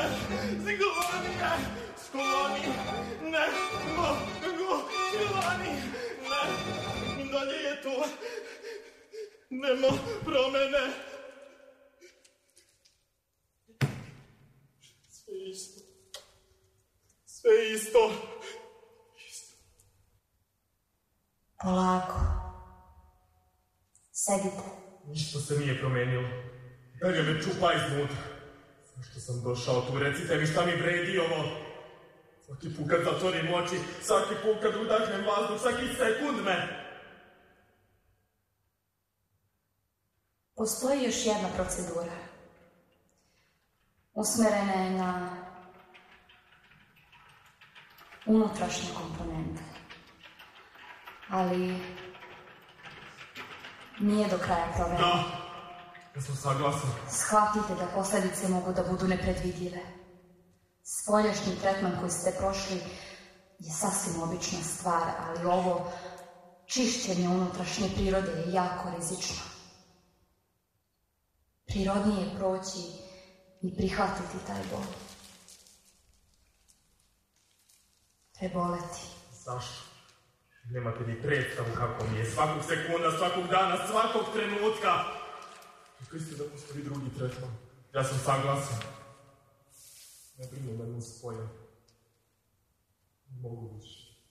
Skoloni, ne, Skoloni, ne, dalje je to, nema promene. Sve isto. Polako. Sedite. Ništa se nije promenilo. Dalje me čupa iznutra. Zašto sam došao tu? Recite mi šta mi vredi ovo. Svaki put kad zatvorim oči, svaki put kad udahnem vazduh, svaki sekund me. Postoji još jedna procedura. Usmerena je na unutrašnje komponente. Ali nije do kraja proverena. Da, ja sam saglasan. Shvatite da posljedice mogu da budu nepredvidljive. Spoljašnji tretman koji ste prošli je sasvim obična stvar, ali ovo čišćenje unutrašnje prirode je jako rizično. Prirodnije je proći i prihvatiti taj bol. Preboleti. Zašto? Nemate ni predstavu kako mi je. Svakog sekunda, svakog dana, svakog trenutka. Rekli ste da postoji drugi tretman. Ja sam saglasan. Ne brinu me nus pojam. Ne mogu više.